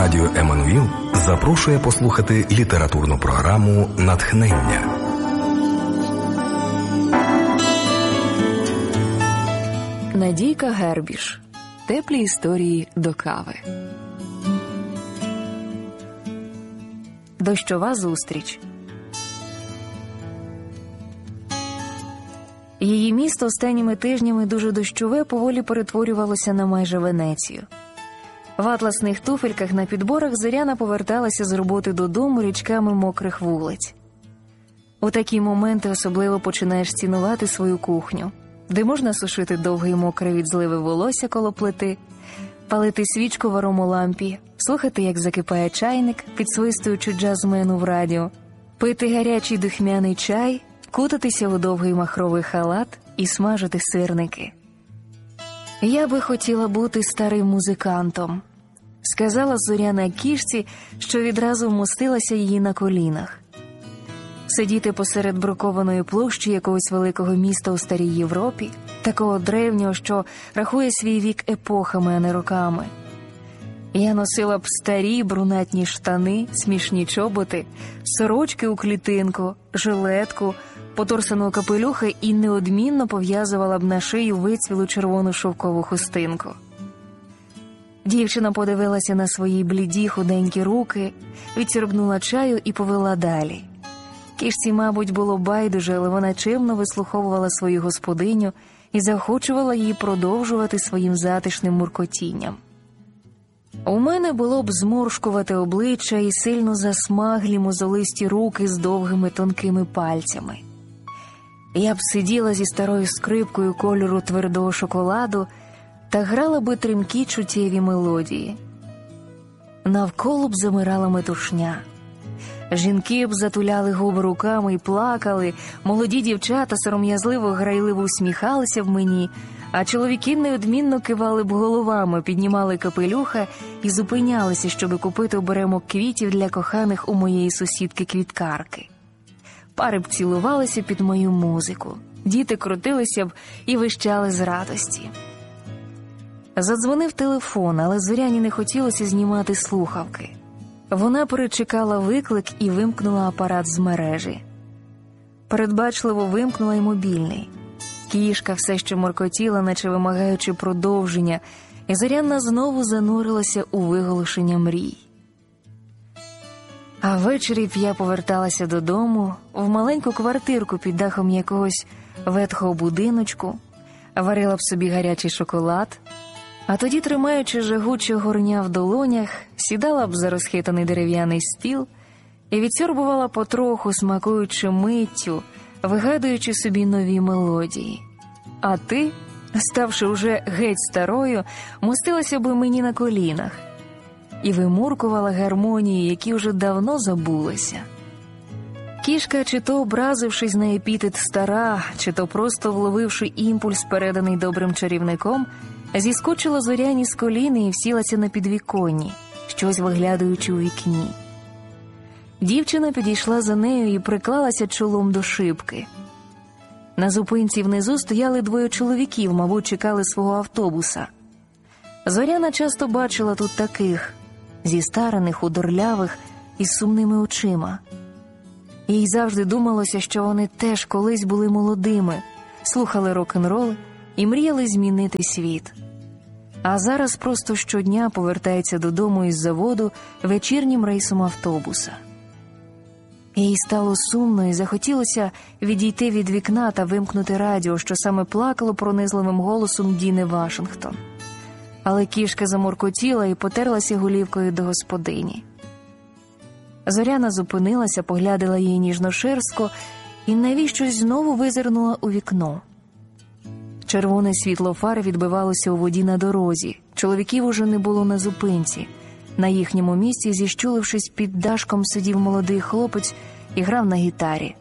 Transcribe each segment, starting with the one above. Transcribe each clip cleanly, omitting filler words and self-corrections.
Радіо Еммануїл запрошує послухати літературну програму «Натхнення». Надійка Гербіш. Теплі історії до кави. Дощова зустріч. Її місто останніми тижнями дуже дощове поволі перетворювалося на майже Венецію. В атласних туфельках на підборах Зоряна поверталася з роботи додому річками мокрих вулиць. У такі моменти особливо починаєш цінувати свою кухню, де можна сушити довге й мокре від зливи волосся коло плити, палити свічку в аромолампі, слухати, як закипає чайник, підсвистуючи джазмену в радіо, пити гарячий духмяний чай, кутатися у довгий махровий халат і смажити сирники. «Я би хотіла бути старим музикантом», – сказала Зоряна кішці, що відразу вмостилася її на колінах. Сидіти посеред брукованої площі якогось великого міста у старій Європі, такого древнього, що рахує свій вік епохами, а не роками. Я носила б старі брунатні штани, смішні чоботи, сорочки у клітинку, жилетку, поторсаного капелюха і неодмінно пов'язувала б на шию вицвілу червону шовкову хустинку. Дівчина подивилася на свої бліді худенькі руки, відсірбнула чаю і повела далі. Кішці, мабуть, було байдуже, але вона чимно вислуховувала свою господиню і заохочувала її продовжувати своїм затишним муркотінням. У мене було б зморшкувате обличчя і сильно засмаглі мозолисті руки з довгими тонкими пальцями. Я б сиділа зі старою скрипкою кольору твердого шоколаду та грала би тремкі чуттєві мелодії. Навколо б замирала метушня. Жінки б затуляли губи руками і плакали, молоді дівчата сором'язливо грайливо усміхалися в мені, а чоловіки неодмінно кивали б головами, піднімали капелюха і зупинялися, щоби купити оберемок квітів для коханих у моєї сусідки-квіткарки. Пари б цілувалися під мою музику, діти крутилися б і вищали з радості. Задзвонив телефон, але Зоряні не хотілося знімати слухавки. Вона перечекала виклик і вимкнула апарат з мережі. Передбачливо вимкнула й мобільний. Кішка все ще моркотіла, наче вимагаючи продовження, і Зоряна знову занурилася у виголошення мрій. А ввечері б я поверталася додому, в маленьку квартирку під дахом якогось ветхого будиночку, варила б собі гарячий шоколад, а тоді, тримаючи жагуче горня в долонях, сідала б за розхитаний дерев'яний стіл і відсьорбувала потроху, смакуючи миттю, вигадуючи собі нові мелодії. А ти, ставши уже геть старою, мостилася би мені на колінах і вимуркувала гармонії, які вже давно забулися. Кішка, чи то образившись на епітет «стара», чи то просто вловивши імпульс, переданий добрим чарівником, зіскочила Зоряні з коліни і всілася на підвіконні, щось виглядаючи у вікні. Дівчина підійшла за нею і приклалася чолом до шибки. На зупинці внизу стояли двоє чоловіків, мабуть, чекали свого автобуса. Зоряна часто бачила тут таких, зістарених, худорлявих, із сумними очима. Їй завжди думалося, що вони теж колись були молодими, слухали рок-н-рол і мріяли змінити світ. А зараз просто щодня повертається додому із заводу вечірнім рейсом автобуса. Їй стало сумно і захотілося відійти від вікна та вимкнути радіо, що саме плакало пронизливим голосом Діни Вашингтон. Але кішка заморкотіла і потерлася голівкою до господині. Зоряна зупинилася, поглядала її ніжно-шерстко і навіщось знову визирнула у вікно. Червоне світло фар відбивалося у воді на дорозі. Чоловіків уже не було на зупинці. На їхньому місці, зіщулившись під дашком, сидів молодий хлопець і грав на гітарі.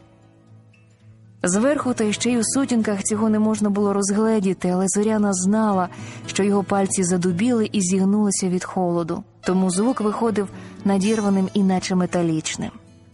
Зверху та ще й у сутінках цього не можна було розгледіти, але Зоряна знала, що його пальці задубіли і зігнулися від холоду, тому звук виходив надірваним і наче металічним.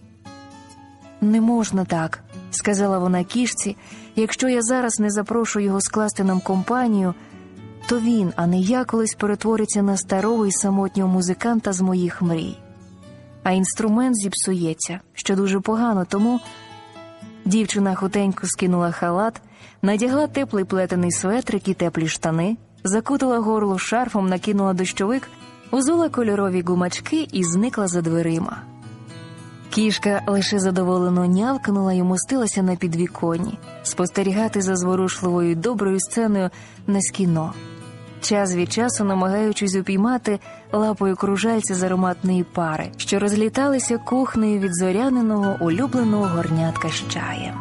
«Не можна так», – сказала вона кішці, – «якщо я зараз не запрошу його скласти нам компанію, то він, а не я, колись перетвориться на старого і самотнього музиканта з моїх мрій. А інструмент зіпсується, що дуже погано, тому... Дівчина хутенько скинула халат, надягла теплий плетений светрик і теплі штани, закутала горло шарфом, накинула дощовик, узула кольорові гумачки і зникла за дверима. Кішка лише задоволено нявкнула і мостилася на підвіконні, спостерігати за зворушливою доброю сценою не з кіно, час від часу намагаючись упіймати лапою кружальця з ароматної пари, що розліталися кухнею від зоряниного улюбленого горнятка з чаєм.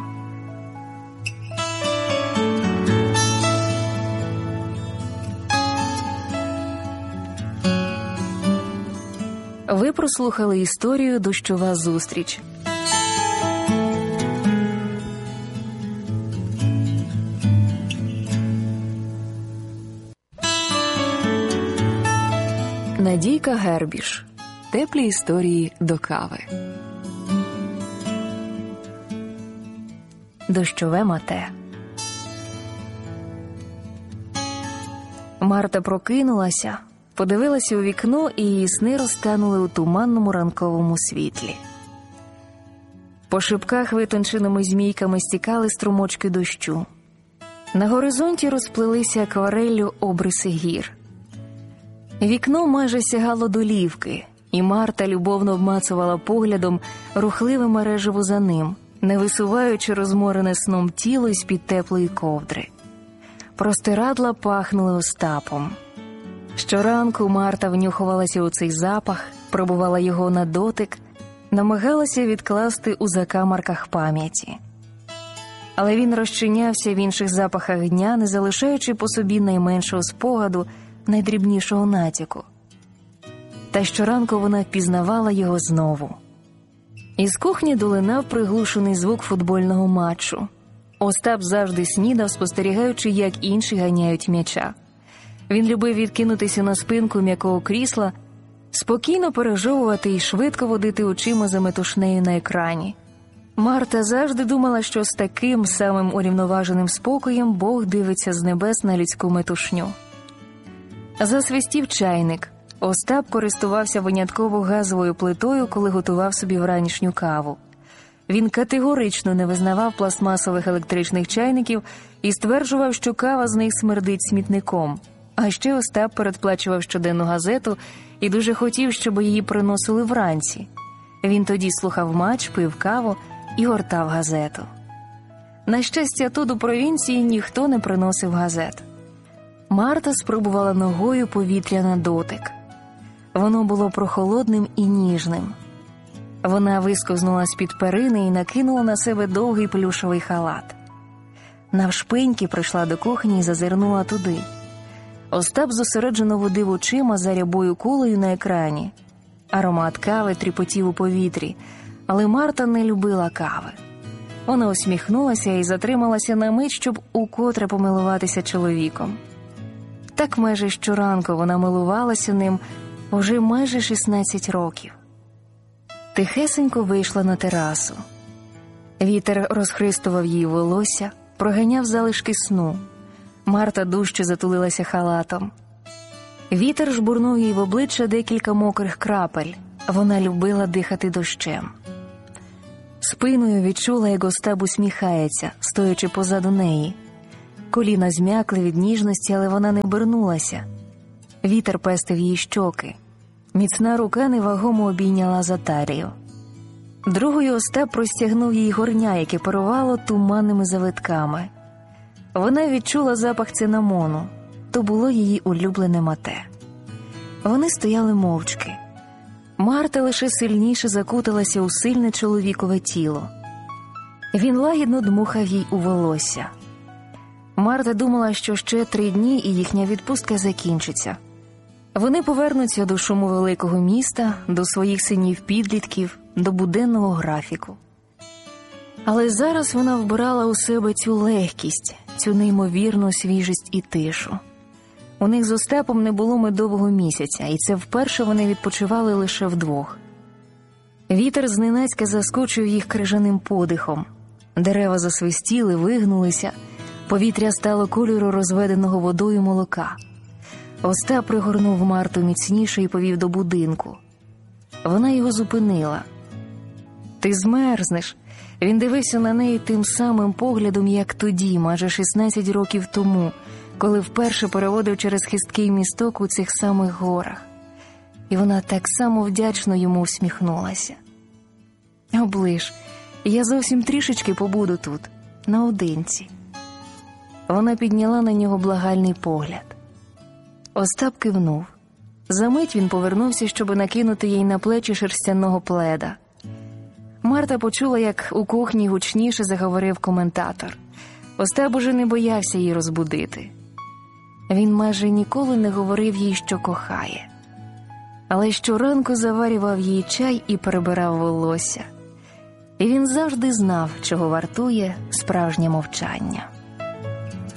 Ви прослухали історію «Дощова зустріч». Надійка Гербіш. Теплі історії до кави. Дощове мате. Марта прокинулася, подивилася у вікно, і її сни розтанули у туманному ранковому світлі. По шибках витонченими змійками стікали струмочки дощу. На горизонті розплилися аквареллю обриси гір. Вікно майже сягало до лівки, і Марта любовно обмацувала поглядом рухливе мережево за ним, не висуваючи розморене сном тіло із-під теплої ковдри. Простирадла пахнули Остапом. Щоранку Марта внюхувалася у цей запах, пробувала його на дотик, намагалася відкласти у закамарках пам'яті. Але він розчинявся в інших запахах дня, не залишаючи по собі найменшого спогаду, найдрібнішого натяку. Та щоранку вона впізнавала його знову. Із кухні долинав приглушений звук футбольного матчу. Остап завжди снідав, спостерігаючи, як інші ганяють м'яча. Він любив відкинутися на спинку м'якого крісла, спокійно пережовувати і швидко водити очима за метушнею на екрані. Марта завжди думала, що з таким самим урівноваженим спокоєм Бог дивиться з небес на людську метушню. Засвистів чайник. Остап користувався винятково газовою плитою, коли готував собі вранішню каву. Він категорично не визнавав пластмасових електричних чайників і стверджував, що кава з них смердить смітником. А ще Остап передплачував щоденну газету і дуже хотів, щоб її приносили вранці. Він тоді слухав матч, пив каву і гортав газету. На щастя, тут у провінції ніхто не приносив газет. Марта спробувала ногою повітря на дотик. Воно було прохолодним і ніжним. Вона висковзнула з-під перини і накинула на себе довгий плюшевий халат. Навшпиньки прийшла до кухні і зазирнула туди. Остап зосереджено водив очима за рябою кулею на екрані. Аромат кави тріпотів у повітрі, але Марта не любила кави. Вона усміхнулася і затрималася на мить, щоб укотре помилуватися чоловіком. Так майже щоранку вона милувалася ним вже майже 16 років. Тихесенько вийшла на терасу. Вітер розхристував її волосся, проганяв залишки сну. Марта дужче затулилася халатом. Вітер жбурнув їй в обличчя декілька мокрих крапель. Вона любила дихати дощем. Спиною відчула, як Остап усміхається, стоячи позаду неї. Коліна зм'якли від ніжності, але вона не обернулася. Вітер пестив її щоки. Міцна рука невагомо обійняла за талію. Другою Остап простягнув їй горня, яке парувало туманними завитками. Вона відчула запах цинамону. То було її улюблене мате. Вони стояли мовчки. Марта лише сильніше закуталася у сильне чоловікове тіло. Він лагідно дмухав їй у волосся. Марта думала, що ще 3 дні і їхня відпустка закінчиться. Вони повернуться до шуму великого міста, до своїх синів-підлітків, до буденного графіку. Але зараз вона вбирала у себе цю легкість, цю неймовірну свіжість і тишу. У них з Остапом не було медового місяця, і це вперше вони відпочивали лише вдвох. Вітер зненацька заскочив їх крижаним подихом. Дерева засвистіли, вигнулися, повітря стало кольору розведеного водою молока. Остап пригорнув Марту міцніше і повів до будинку. Вона його зупинила. «Ти змерзнеш». Він дивився на неї тим самим поглядом, як тоді, майже 16 років тому, коли вперше переводив через хисткий місток у цих самих горах. І вона так само вдячно йому усміхнулася. «Оближ, я зовсім трішечки побуду тут, наодинці». Вона підняла на нього благальний погляд. Остап кивнув. Замить він повернувся, щоб накинути їй на плечі шерстяного пледа. Марта почула, як у кухні гучніше заговорив коментатор. Остап уже не боявся її розбудити. Він майже ніколи не говорив їй, що кохає. Але щоранку заварював їй чай і перебирав волосся. І він завжди знав, чого вартує справжнє мовчання.